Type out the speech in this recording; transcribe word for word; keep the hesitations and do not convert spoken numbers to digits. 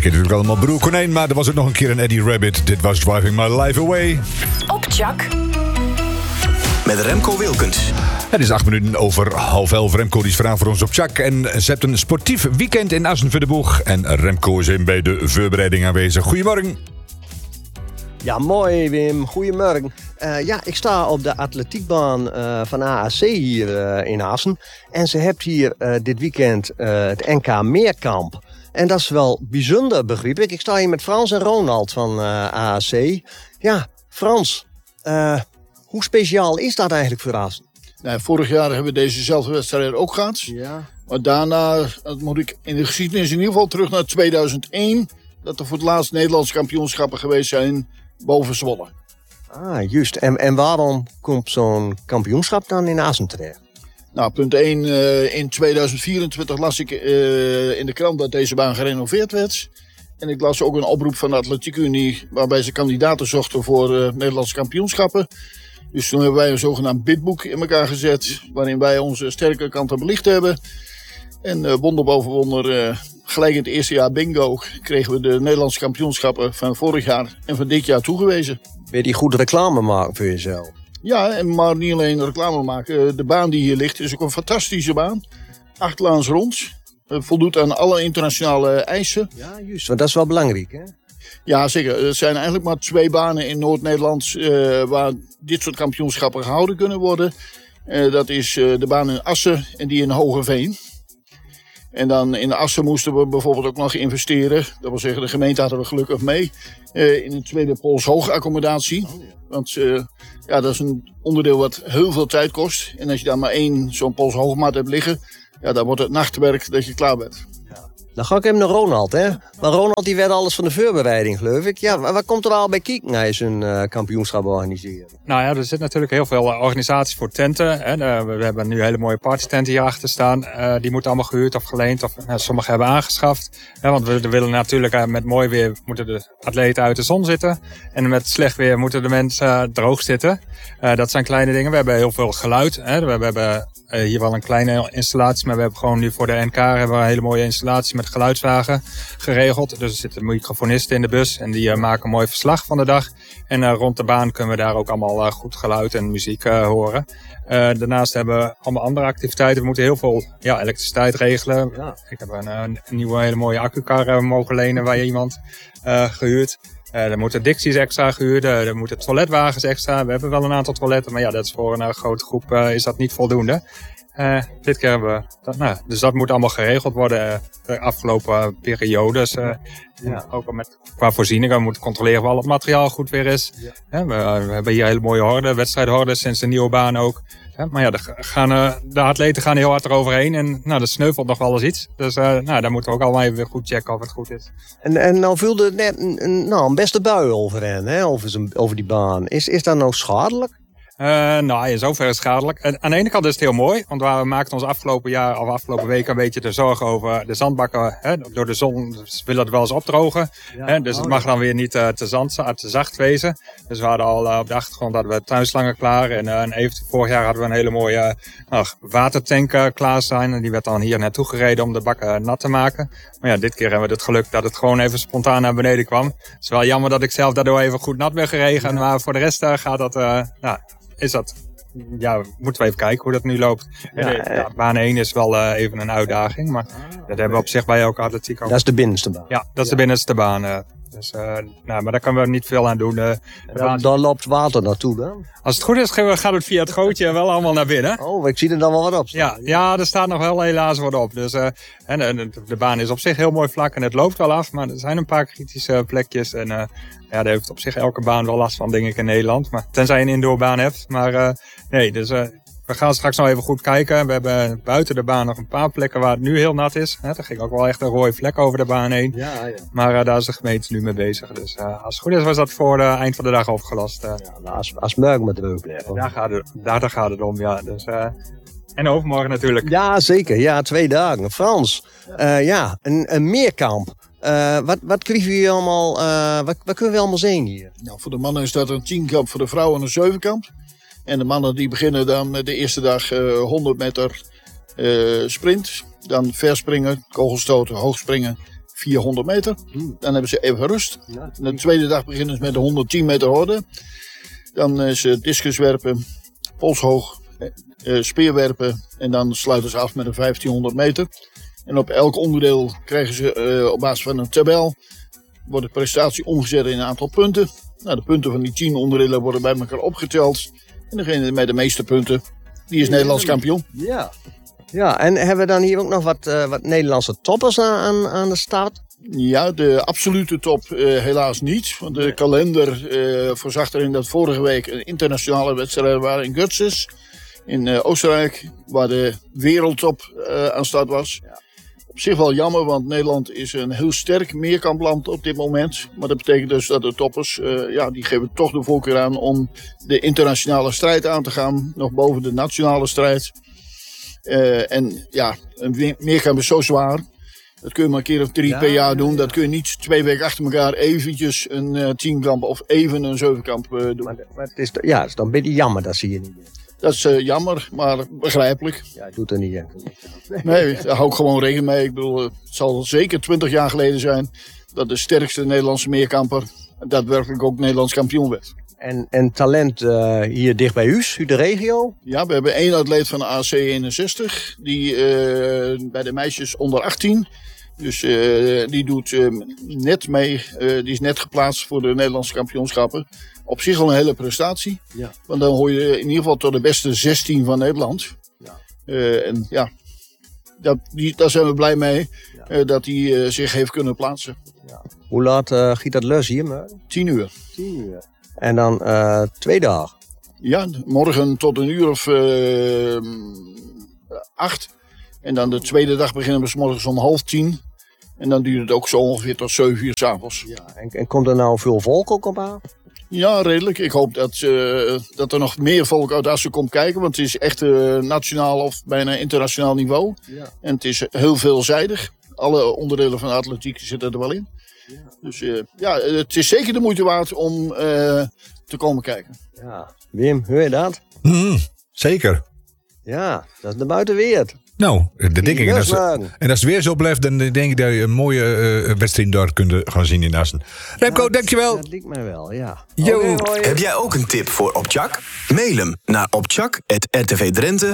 ken natuurlijk allemaal Broer Konijn, maar er was ook nog een keer een Eddie Rabbit. Dit was Driving My Life Away. Op Chak. Met Remco Wilkens. Het is acht minuten over half elf. Remco die is vanavond voor ons op Chak. En ze hebben een sportief weekend in Assen voor de boeg. En Remco is in bij de voorbereiding aanwezig. Goedemorgen. Ja, mooi Wim. Goedemorgen. Uh, ja, ik sta op de atletiekbaan uh, van A A C hier uh, in Assen. En ze heeft hier uh, dit weekend uh, het N K Meerkamp. En dat is wel bijzonder, begreep ik. Ik sta hier met Frans en Ronald van uh, A A C. Ja, Frans, uh, hoe speciaal is dat eigenlijk voor Assen? Nou, vorig jaar hebben we dezezelfde wedstrijd ook gehad. Ja. Maar daarna, dat moet ik in de geschiedenis in ieder geval terug naar tweeduizend één... dat er voor het laatst Nederlandse kampioenschappen geweest zijn boven Zwolle. Ah, juist. En, en waarom komt zo'n kampioenschap dan in Assen terecht? Nou, punt één. Uh, in tweeduizend vierentwintig las ik uh, in de krant dat deze baan gerenoveerd werd. En ik las ook een oproep van de Atletiek Unie waarbij ze kandidaten zochten voor uh, Nederlandse kampioenschappen. Dus toen hebben wij een zogenaamd bidboek in elkaar gezet, waarin wij onze sterke kanten belicht hebben. En uh, wonder boven wonder, uh, gelijk in het eerste jaar bingo, kregen we de Nederlandse kampioenschappen van vorig jaar en van dit jaar toegewezen. Wil je die goede reclame maken voor jezelf? Ja, en maar niet alleen reclame maken. De baan die hier ligt is ook een fantastische baan. Acht laans rond. Voldoet aan alle internationale eisen. Ja, juist. Want dat is wel belangrijk, hè? Ja, zeker. Er zijn eigenlijk maar twee banen in Noord-Nederland uh, waar dit soort kampioenschappen gehouden kunnen worden. Uh, dat is uh, de baan in Assen en die in Hogeveen. En dan in Assen moesten we bijvoorbeeld ook nog investeren. Dat wil zeggen, de gemeente hadden we gelukkig mee. Uh, in een tweede polshoog-accommodatie. Want uh, ja, dat is een onderdeel wat heel veel tijd kost. En als je daar maar één zo'n polshoogmaat hebt liggen, ja, dan wordt het nachtwerk dat je klaar bent. Dan ga ik hem naar Ronald, hè? Maar Ronald die werd alles van de voorbereiding, geloof ik. Ja, wat komt er al bij kijken naar zijn uh, kampioenschap organiseren? Nou ja, er zit natuurlijk heel veel uh, organisaties voor tenten. Hè. Uh, we hebben nu hele mooie partytenten hier achter staan. Uh, die moeten allemaal gehuurd of geleend of uh, sommige hebben aangeschaft. Ja, want we, we willen natuurlijk uh, met mooi weer moeten de atleten uit de zon zitten. En met slecht weer moeten de mensen uh, droog zitten. Uh, dat zijn kleine dingen. We hebben heel veel geluid. Hè. We, we hebben uh, hier wel een kleine installatie, maar we hebben gewoon nu voor de N K hebben we een hele mooie installatie met geluidswagen geregeld. Dus er zitten microfonisten in de bus en die uh, maken een mooi verslag van de dag. En uh, rond de baan kunnen we daar ook allemaal uh, goed geluid en muziek uh, horen. Uh, daarnaast hebben we allemaal andere activiteiten. We moeten heel veel ja, elektriciteit regelen. Ja. Ik heb een, een nieuwe hele mooie accukar uh, mogen lenen bij iemand uh, gehuurd. Uh, er moeten dicties extra gehuurd, uh, er moeten toiletwagens extra. We hebben wel een aantal toiletten, maar ja, dat is voor een uh, grote groep uh, is dat niet voldoende. Uh, dit keer hebben we dat, nou, dus dat moet allemaal geregeld worden uh, de afgelopen periodes. Uh, ja. Ook met, qua voorzieningen, we moeten controleren of al het materiaal goed weer is. Ja. Uh, we, we hebben hier hele mooie horden, wedstrijdhorden sinds de nieuwe baan ook. Uh, maar ja, de, gaan, uh, de atleten gaan heel hard eroverheen en nou, er sneuvelt nog wel eens iets. Dus uh, nou, daar moeten we ook allemaal even weer goed checken of het goed is. En, en nou viel er net een, een, nou, een beste bui over hen, hè, over, zijn, over die baan. Is, is dat nou schadelijk? Uh, nou, in zoverre is het schadelijk. En aan de ene kant is het heel mooi, want we maakten ons afgelopen jaar of afgelopen week een beetje de zorgen over de zandbakken. Hè, door de zon willen het wel eens opdrogen. Ja, hè, dus het mag dan weer niet uh, te, zand, te zacht wezen. Dus we hadden al uh, op de achtergrond hadden we tuinslangen klaar. En, uh, en even vorig jaar hadden we een hele mooie uh, watertank uh, klaar staan. En die werd dan hier naartoe gereden om de bakken nat te maken. Maar ja, dit keer hebben we het geluk dat het gewoon even spontaan naar beneden kwam. Het is wel jammer dat ik zelf daardoor even goed nat ben geregen. Ja. Maar voor de rest uh, gaat dat... Uh, nou, is dat, ja, moeten we even kijken hoe dat nu loopt. Ja, de, ja, baan één is wel uh, even een uitdaging, maar dat hebben we op zich bij elke atletiek ook. Dat is de binnenste baan. Ja, dat is ja. de binnenste baan. Uh, dus, uh, nou, maar daar kunnen we niet veel aan doen. Uh, dan, dan loopt water naartoe dan? Als het goed is, gaat het via het gootje wel allemaal naar binnen. Oh, ik zie er dan wel wat op staan. Ja, ja, er staat nog wel helaas wat op. Dus, uh, en, de, de baan is op zich heel mooi vlak en het loopt wel af, maar er zijn een paar kritische plekjes. En uh, ja, daar heeft op zich elke baan wel last van, denk ik, in Nederland. Maar, tenzij je een indoorbaan hebt. Maar uh, nee, dus... Uh, we gaan straks nog even goed kijken. We hebben buiten de baan nog een paar plekken waar het nu heel nat is. Daar ging ook wel echt een rode vlek over de baan heen. Ja, ja. Maar uh, daar is de gemeente nu mee bezig. Dus uh, als het goed is was dat voor het eind van de dag opgelost. Uh. Ja, nou, als, als merk met de blijven. Daar gaat het, daar, daar gaat het om, ja. Dus, uh, en overmorgen natuurlijk. Ja, zeker. Ja, twee dagen. Frans, uh, ja, een, een meerkamp. Uh, wat, wat krijgen jullie allemaal, uh, wat, wat kunnen we allemaal zien hier? Nou, voor de mannen is dat een tienkamp, voor de vrouwen een zevenkamp. En de mannen die beginnen dan de eerste dag uh, honderd meter uh, sprint. Dan verspringen, kogelstoten, hoogspringen vierhonderd meter. Dan hebben ze even rust. De tweede dag beginnen ze met de honderdtien meter horde. Dan is het discuswerpen, polshoog, uh, speerwerpen. En dan sluiten ze af met een vijftienhonderd meter. En op elk onderdeel krijgen ze uh, op basis van een tabel, wordt de prestatie omgezet in een aantal punten. Nou, de punten van die tien onderdelen worden bij elkaar opgeteld. En degene met de meeste punten, die is Nederlands kampioen. Ja. Ja, en hebben we dan hier ook nog wat, uh, wat Nederlandse toppers aan, aan, aan de start? Ja, de absolute top uh, helaas niet. Want de kalender uh, voorzag erin dat vorige week een internationale wedstrijd waren in Götzis. In uh, Oostenrijk, waar de wereldtop uh, aan start was. Ja. Op zich wel jammer, want Nederland is een heel sterk meerkampland op dit moment. Maar dat betekent dus dat de toppers, uh, ja, die geven toch de voorkeur aan om de internationale strijd aan te gaan. Nog boven de nationale strijd. Uh, en ja, een meerkamp is zo zwaar. Dat kun je maar een keer of drie ja, per jaar doen. Dat kun je niet twee weken achter elkaar eventjes een uh, tienkamp of even een zevenkamp uh, doen. Maar, maar het is, ja, het is dan een beetje jammer, dat zie je niet meer. Dat is uh, jammer, maar begrijpelijk. Ja, het doet er niet in. Nee, daar hou ik gewoon rekening mee. Ik bedoel, het zal zeker twintig jaar geleden zijn dat de sterkste Nederlandse meerkamper daadwerkelijk ook Nederlands kampioen werd. En, en talent uh, hier dicht bij u, u de regio? Ja, we hebben één atleet van de A C eenenzestig, die uh, bij de meisjes onder achttien. Dus uh, die doet uh, net mee, uh, die is net geplaatst voor de Nederlandse kampioenschappen. Op zich al een hele prestatie. Ja. Want dan hoor je in ieder geval tot de beste zestien van Nederland. Ja. Uh, en ja, dat, die, daar zijn we blij mee, ja. uh, dat hij uh, zich heeft kunnen plaatsen. Ja. Hoe laat uh, giet dat los hier? Maar? Tien uur. Tien uur. En dan uh, twee dagen? Ja, morgen tot een uur of uh, acht. En dan de tweede dag beginnen we 's morgens om half tien. En dan duurt het ook zo ongeveer tot zeven uur 's avonds. Ja, en, en komt er nou veel volk ook op aan? Ja, redelijk. Ik hoop dat, uh, dat er nog meer volk uit Assen komt kijken. Want het is echt uh, nationaal of bijna internationaal niveau. Ja. En het is heel veelzijdig. Alle onderdelen van de atletiek zitten er wel in. Ja. Dus uh, ja, het is zeker de moeite waard om uh, te komen kijken. Ja. Wim, hoor je dat? Mm, zeker. Ja, dat is de buitenwereld. Nou, de denk ik. En als, en als het weer zo blijft, dan denk ik dat je een mooie uh, wedstrijd daar kunt gaan zien in Assen. Remco, ja, dankjewel. Dat lijkt mij wel, ja. Okay, Heb jij ook een tip voor Opchak? Mail hem naar opchak apenstaartje r t v drenthe